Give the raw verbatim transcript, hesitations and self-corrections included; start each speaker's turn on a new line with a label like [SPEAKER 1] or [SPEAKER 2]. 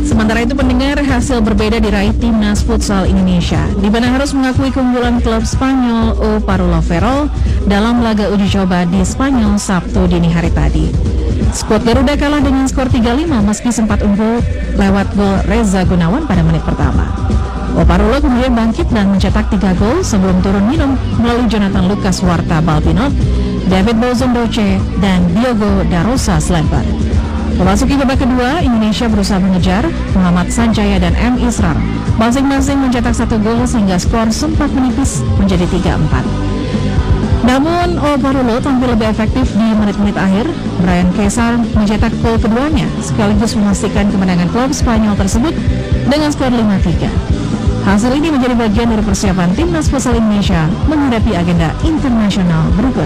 [SPEAKER 1] Sementara itu pendengar, hasil berbeda diraih Timnas Futsal Indonesia, di mana harus mengakui keunggulan klub Spanyol O Parulo Ferrol dalam laga uji coba di Spanyol Sabtu dini hari tadi. Skuad Garuda kalah dengan skor tiga lima meski sempat unggul lewat gol Reza Gunawan pada menit pertama. O Parulo kemudian bangkit dan mencetak tiga gol sebelum turun minum melalui Jonathan Lucas Warta Balbinot, David Bozon Doce, dan Diogo Darosa Slemper. Memasuki babak kedua, Indonesia berusaha mengejar. Muhammad Sanjaya dan M. Israr masing-masing mencetak satu gol sehingga skor sempat menipis menjadi tiga empat. Namun O Parulo tampil lebih efektif di menit-menit akhir. Brian Kesar mencetak gol keduanya sekaligus memastikan kemenangan klub Spanyol tersebut dengan skor lima tiga. Hasil ini menjadi bagian dari persiapan Timnas Futsal Indonesia menghadapi agenda internasional berikut.